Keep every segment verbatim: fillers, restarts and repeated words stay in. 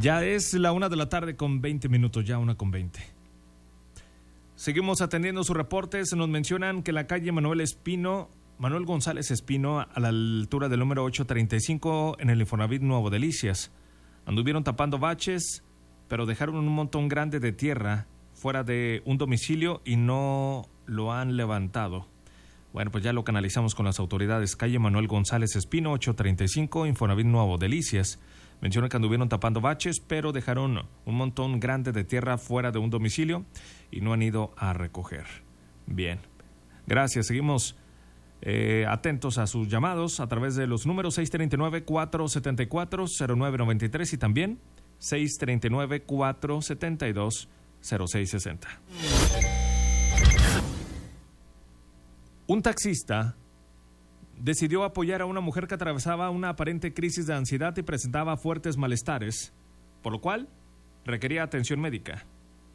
Ya es la una de la tarde con veinte minutos, ya una con veinte. Seguimos atendiendo sus reportes. Nos mencionan que la calle Manuel Espino, Manuel González Espino, a la altura del número ochocientos treinta y cinco en el Infonavit Nuevo Delicias, anduvieron tapando baches, pero dejaron un montón grande de tierra fuera de un domicilio y no lo han levantado. Bueno, pues ya lo canalizamos con las autoridades. Calle Manuel González Espino, ochocientos treinta y cinco, Infonavit Nuevo Delicias. Mencionan que anduvieron tapando baches, pero dejaron un montón grande de tierra fuera de un domicilio y no han ido a recoger. Bien, gracias. Seguimos eh, atentos a sus llamados a través de los números seis tres nueve, cuatro siete cuatro, cero nueve nueve tres y también seis tres nueve, cuatro siete dos, cero seis seis cero. Un taxista decidió apoyar a una mujer que atravesaba una aparente crisis de ansiedad y presentaba fuertes malestares, por lo cual requería atención médica.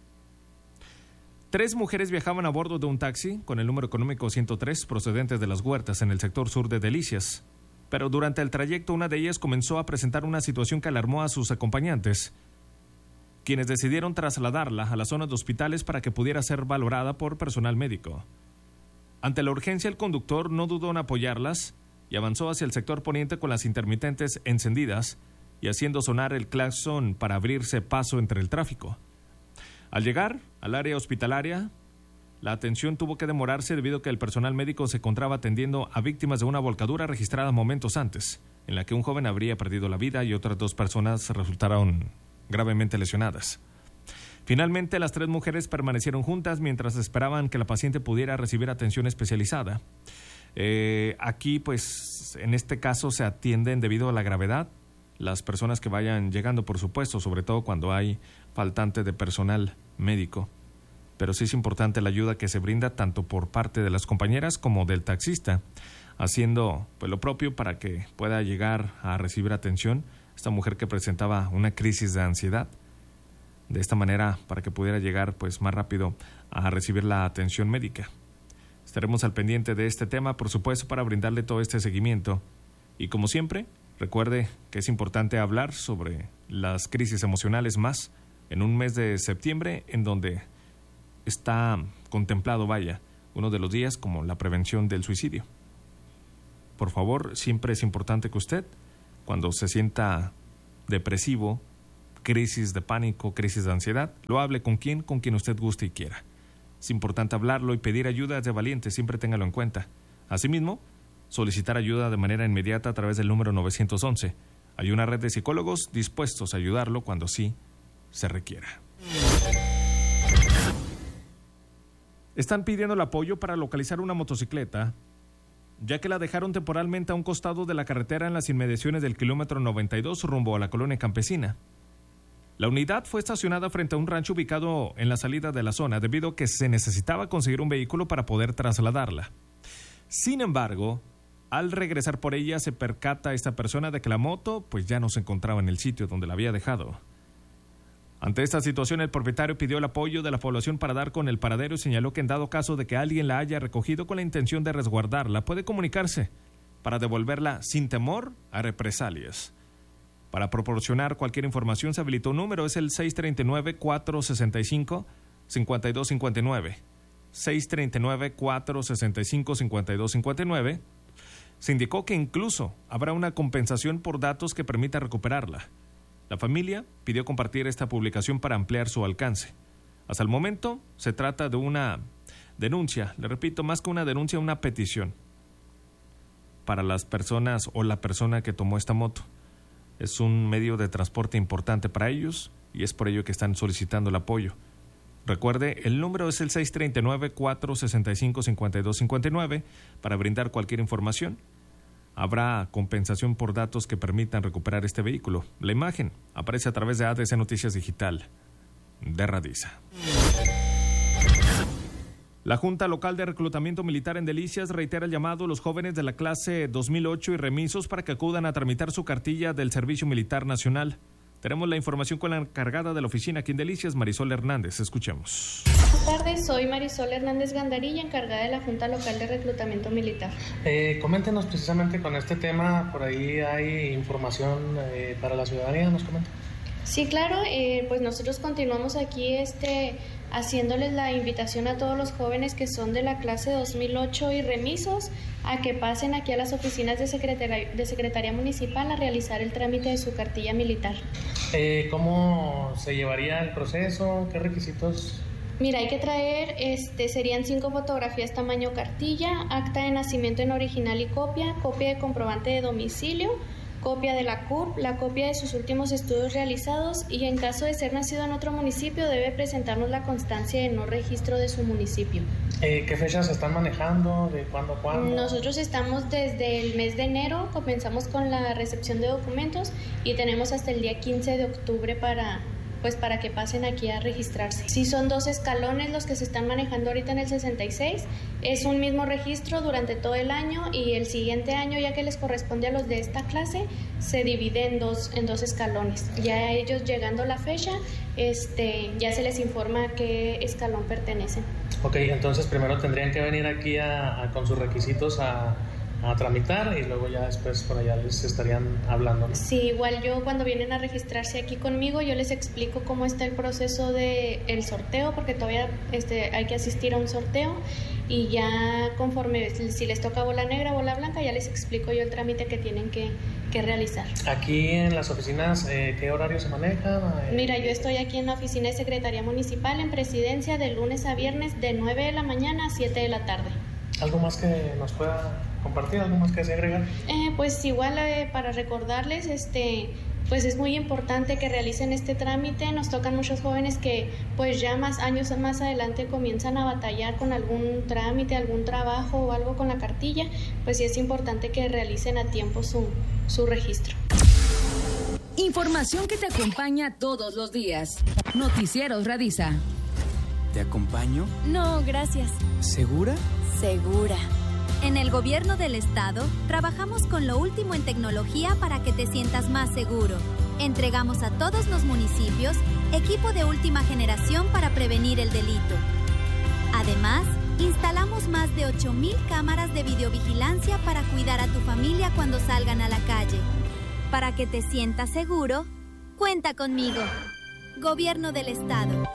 Tres mujeres viajaban a bordo de un taxi con el número económico ciento tres procedentes de Las Huertas en el sector sur de Delicias, pero durante el trayecto una de ellas comenzó a presentar una situación que alarmó a sus acompañantes, quienes decidieron trasladarla a la zona de hospitales para que pudiera ser valorada por personal médico. Ante la urgencia, el conductor no dudó en apoyarlas y avanzó hacia el sector poniente con las intermitentes encendidas y haciendo sonar el claxon para abrirse paso entre el tráfico. Al llegar al área hospitalaria, la atención tuvo que demorarse debido a que el personal médico se encontraba atendiendo a víctimas de una volcadura registrada momentos antes, en la que un joven habría perdido la vida y otras dos personas resultaron gravemente lesionadas. Finalmente, las tres mujeres permanecieron juntas mientras esperaban que la paciente pudiera recibir atención especializada. Eh, aquí, pues, en este caso se atienden debido a la gravedad las personas que vayan llegando, por supuesto, sobre todo cuando hay faltante de personal médico. Pero sí es importante la ayuda que se brinda tanto por parte de las compañeras como del taxista, haciendo pues lo propio para que pueda llegar a recibir atención esta mujer que presentaba una crisis de ansiedad. De esta manera, para que pudiera llegar pues más rápido a recibir la atención médica. Estaremos al pendiente de este tema, por supuesto, para brindarle todo este seguimiento. Y como siempre, recuerde que es importante hablar sobre las crisis emocionales más en un mes de septiembre, en donde está contemplado, vaya, uno de los días como la prevención del suicidio. Por favor, siempre es importante que usted, cuando se sienta depresivo, crisis de pánico, crisis de ansiedad, lo hable con quien, con quien usted guste y quiera. Es importante hablarlo y pedir ayuda de valiente, siempre téngalo en cuenta. Asimismo, solicitar ayuda de manera inmediata a través del número nueve once. Hay una red de psicólogos dispuestos a ayudarlo cuando sí se requiera. Están pidiendo el apoyo para localizar una motocicleta, ya que la dejaron temporalmente a un costado de la carretera en las inmediaciones del kilómetro noventa y dos rumbo a la colonia campesina. La unidad fue estacionada frente a un rancho ubicado en la salida de la zona debido a que se necesitaba conseguir un vehículo para poder trasladarla. Sin embargo, al regresar por ella se percata esta persona de que la moto pues ya no se encontraba en el sitio donde la había dejado. Ante esta situación, el propietario pidió el apoyo de la población para dar con el paradero y señaló que en dado caso de que alguien la haya recogido con la intención de resguardarla, puede comunicarse para devolverla sin temor a represalias. Para proporcionar cualquier información se habilitó un número, es el seis tres nueve, cuatro seis cinco, cinco dos cinco nueve. seis tres nueve, cuatro seis cinco, cinco dos cinco nueve. Se indicó que incluso habrá una compensación por datos que permita recuperarla. La familia pidió compartir esta publicación para ampliar su alcance. Hasta el momento se trata de una denuncia, le repito, más que una denuncia, una petición para las personas o la persona que tomó esta moto. Es un medio de transporte importante para ellos y es por ello que están solicitando el apoyo. Recuerde, el número es el seis tres nueve, cuatro seis cinco, cinco dos cinco nueve para brindar cualquier información. Habrá compensación por datos que permitan recuperar este vehículo. La imagen aparece a través de A D C Noticias Digital de Radiza. La Junta Local de Reclutamiento Militar en Delicias reitera el llamado a los jóvenes de la clase dos mil ocho y remisos para que acudan a tramitar su cartilla del Servicio Militar Nacional. Tenemos la información con la encargada de la oficina aquí en Delicias, Marisol Hernández. Escuchemos. Buenas tardes, soy Marisol Hernández Gandarilla, encargada de la Junta Local de Reclutamiento Militar. Eh, coméntenos precisamente con este tema, por ahí hay información eh, para la ciudadanía, ¿nos comenta? Sí, claro, eh, pues nosotros continuamos aquí este, haciéndoles la invitación a todos los jóvenes que son de la clase dos mil ocho y remisos a que pasen aquí a las oficinas de Secretaría, de Secretaría Municipal a realizar el trámite de su cartilla militar. Eh, ¿Cómo se llevaría el proceso? ¿Qué requisitos? Mira, hay que traer, este, serían cinco fotografías tamaño cartilla, acta de nacimiento en original y copia, copia de comprobante de domicilio, copia de la C U R P, la copia de sus últimos estudios realizados y en caso de ser nacido en otro municipio debe presentarnos la constancia de no registro de su municipio. Eh, ¿Qué fechas se están manejando? ¿De cuándo a cuándo? Nosotros estamos desde el mes de enero, comenzamos con la recepción de documentos y tenemos hasta el día quince de octubre para... pues para que pasen aquí a registrarse. Sí, son dos escalones los que se están manejando ahorita en el sesenta y seis, es un mismo registro durante todo el año y el siguiente año, ya que les corresponde a los de esta clase, se divide en dos, en dos escalones. Ya ellos llegando la fecha, este, ya se les informa a qué escalón pertenecen. Ok, entonces primero tendrían que venir aquí a, a, con sus requisitos a... a tramitar y luego ya después por allá les estarían hablando, ¿no? Sí, igual yo cuando vienen a registrarse aquí conmigo yo les explico cómo está el proceso de el sorteo porque todavía este, hay que asistir a un sorteo y ya conforme si les toca bola negra, bola blanca, ya les explico yo el trámite que tienen que, que realizar. Aquí en las oficinas, eh, ¿qué horario se maneja? Eh... Mira, yo estoy aquí en la oficina de Secretaría Municipal en Presidencia de lunes a viernes de nueve de la mañana a siete de la tarde. ¿Algo más que nos pueda compartir? ¿Algo más que se agregar? Eh, pues igual eh, para recordarles, este, pues es muy importante que realicen este trámite. Nos tocan muchos jóvenes que pues ya más años más adelante comienzan a batallar con algún trámite, algún trabajo o algo con la cartilla, pues sí es importante que realicen a tiempo su, su registro. Información que te acompaña todos los días. Noticieros Radisa. ¿Te acompaño? No, gracias. ¿Segura? Segura. En el Gobierno del Estado, trabajamos con lo último en tecnología para que te sientas más seguro. Entregamos a todos los municipios equipo de última generación para prevenir el delito. Además, instalamos más de ocho mil cámaras de videovigilancia para cuidar a tu familia cuando salgan a la calle. Para que te sientas seguro, cuenta conmigo. Gobierno del Estado.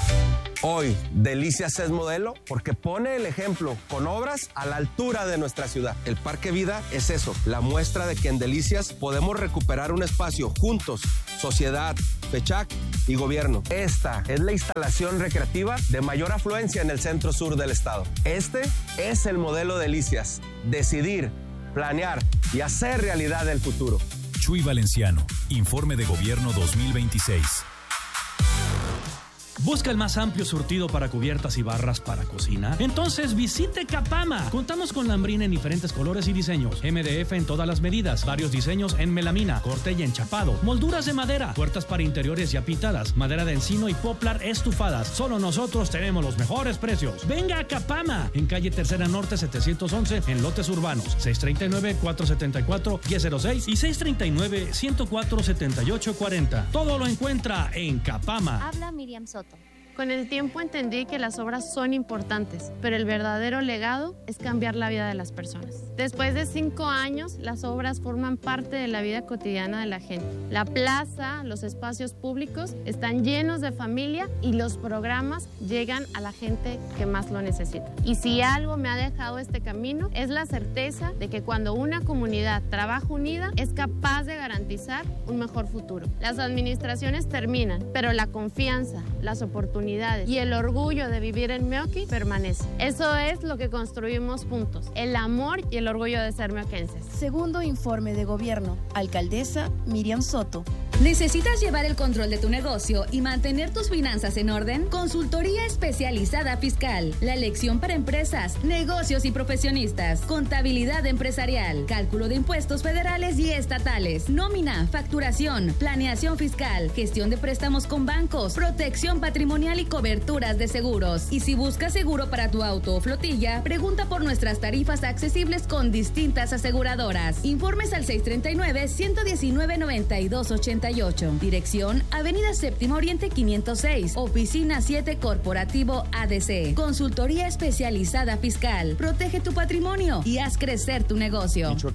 Hoy, Delicias es modelo porque pone el ejemplo con obras a la altura de nuestra ciudad. El Parque Vida es eso, la muestra de que en Delicias podemos recuperar un espacio juntos, sociedad, FECHAC y gobierno. Esta es la instalación recreativa de mayor afluencia en el centro sur del estado. Este es el modelo Delicias, decidir, planear y hacer realidad el futuro. Chuy Valenciano, Informe de Gobierno dos mil veintiséis. ¿Busca el más amplio surtido para cubiertas y barras para cocina? Entonces visite Capama. Contamos con lambrina en diferentes colores y diseños. M D F en todas las medidas. Varios diseños en melamina, corte y enchapado. Molduras de madera. Puertas para interiores ya pintadas. Madera de encino y poplar estufadas. Solo nosotros tenemos los mejores precios. Venga a Capama. En calle Tercera Norte setecientos once en lotes urbanos. seis tres nueve, cuatro siete cuatro, uno cero seis y seis tres nueve, uno cero cuatro, siete ocho cuatro cero. Todo lo encuentra en Capama. Habla Miriam Soto. Con el tiempo entendí que las obras son importantes, pero el verdadero legado es cambiar la vida de las personas. Después de cinco años, las obras forman parte de la vida cotidiana de la gente. La plaza, los espacios públicos están llenos de familia y los programas llegan a la gente que más lo necesita. Y si algo me ha dejado este camino, es la certeza de que cuando una comunidad trabaja unida, es capaz de garantizar un mejor futuro. Las administraciones terminan, pero la confianza, las oportunidades y el orgullo de vivir en Meoqui permanece. Eso es lo que construimos juntos, el amor y el orgullo de ser meoquenses. Segundo informe de gobierno, alcaldesa Miriam Soto. ¿Necesitas llevar el control de tu negocio y mantener tus finanzas en orden? Consultoría especializada fiscal. La elección para empresas, negocios y profesionistas. Contabilidad empresarial. Cálculo de impuestos federales y estatales. Nómina, facturación, planeación fiscal. Gestión de préstamos con bancos. Protección patrimonial y coberturas de seguros. Y si buscas seguro para tu auto o flotilla, pregunta por nuestras tarifas accesibles con distintas aseguradoras. Informes al seis tres nueve, uno uno nueve, nueve dos ocho ocho. Dirección Avenida Séptimo Oriente quinientos seis. Oficina siete Corporativo A D C. Consultoría especializada fiscal. Protege tu patrimonio y haz crecer tu negocio. Michoacán,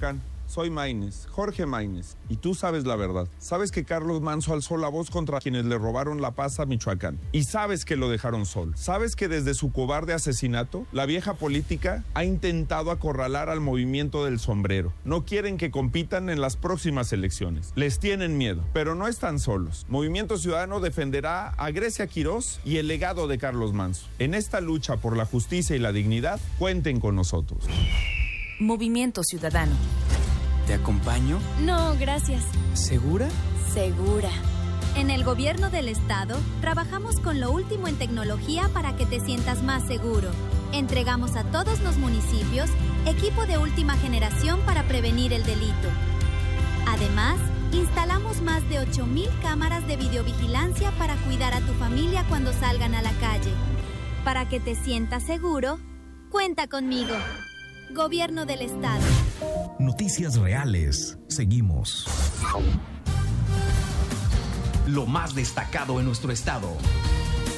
Soy Maínez, Jorge Maínez, y tú sabes la verdad. Sabes que Carlos Manso alzó la voz contra quienes le robaron la paz a Michoacán. Y sabes que lo dejaron solo. Sabes que desde su cobarde asesinato, la vieja política ha intentado acorralar al movimiento del sombrero. No quieren que compitan en las próximas elecciones. Les tienen miedo, pero no están solos. Movimiento Ciudadano defenderá a Grecia Quirós y el legado de Carlos Manso. En esta lucha por la justicia y la dignidad, cuenten con nosotros. Movimiento Ciudadano. ¿Te acompaño? No, gracias. ¿Segura? Segura. En el gobierno del estado, trabajamos con lo último en tecnología para que te sientas más seguro. Entregamos a todos los municipios equipo de última generación para prevenir el delito. Además, instalamos más de ocho mil cámaras de videovigilancia para cuidar a tu familia cuando salgan a la calle. Para que te sientas seguro, cuenta conmigo. Gobierno del Estado. Noticias reales. Seguimos. Lo más destacado en nuestro estado.